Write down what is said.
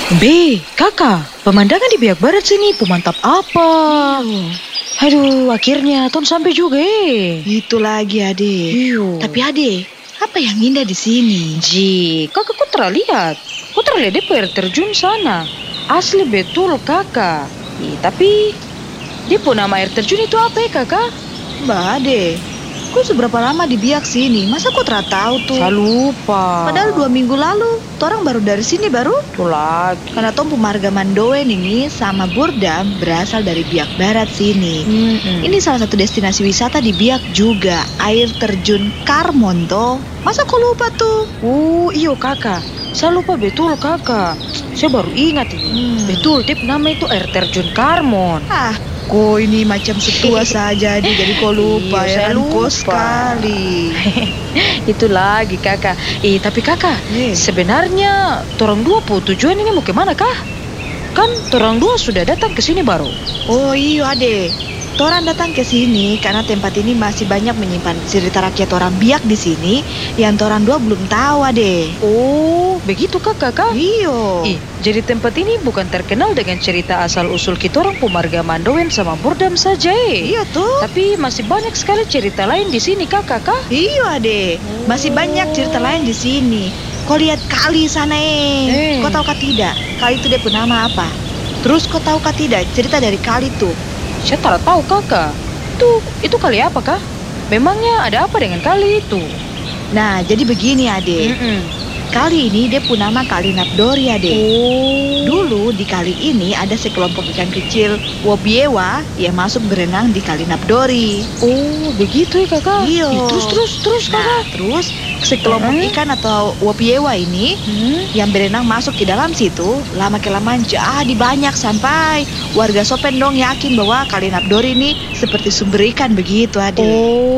Kakak, pemandangan di biak barat sini pemantap apa? Aduh, akhirnya Ton sampai juga Itu lagi Ade. Iyo. Tapi Ade, apa yang indah di sini? Kakak kok terlihat? Kok terlihat dia air terjun sana? Asli betul kakak. Tapi dia pun nama air terjun itu apa ya kakak? Mbak Ade, kok seberapa lama di biak sini? Masa kok tak tahu tuh? Saya lupa. Padahal 2 minggu lalu, orang baru dari sini baru. Itu lagi. Karena Tom Pemarga Mandowen ini sama Burdam berasal dari biak barat sini. Ini salah satu destinasi wisata di biak juga, air terjun Karmon toh. Masa kok lupa tuh? Iyo kakak. Saya lupa betul kakak. Saya baru ingat ini. Betul, Tip nama itu air terjun Karmon. Kok ini macam setua saja jadi kok lupa Iya, saya ya, lupa. kok sekali. Itu lagi kakak. Tapi kakak, sebenarnya torang dua tujuan ini mau kemana kah? Kan torang dua sudah datang ke sini baru. Oh iya Ade, Toran datang ke sini karena tempat ini masih banyak menyimpan cerita rakyat orang biak di sini yang Toran dua belum tahu Ade. Oh, begitu kakak? Iyo. Jadi tempat ini bukan terkenal dengan cerita asal-usul kita orang Pemarga Mandowen sama Burdam saja Iya tuh. Tapi masih banyak sekali cerita lain di sini kakak. Iyo Ade, masih banyak cerita lain di sini. Kau lihat kali sana Kau tahu kah tidak? Kali itu dia punya nama apa? Terus kau tahu kah tidak cerita dari kali itu? Saya tak tahu kakak. Itu kali apa kah? Memangnya ada apa dengan kali itu? Nah, jadi begini Ade. Kali ini dia punya nama Kali Napdori Ade. Dulu di kali ini ada sekelompok ikan kecil Wobiewa yang masuk berenang di Kali Napdori. Oh, begitu ya kakak? Iya. Terus kakak? Nah, terus sekelompok ikan atau Wobiewa ini yang berenang masuk ke dalam situ, lama kelamaan jadi banyak sampai warga Sopendong yakin bahwa Kali Napdori ini seperti sumber ikan begitu Ade.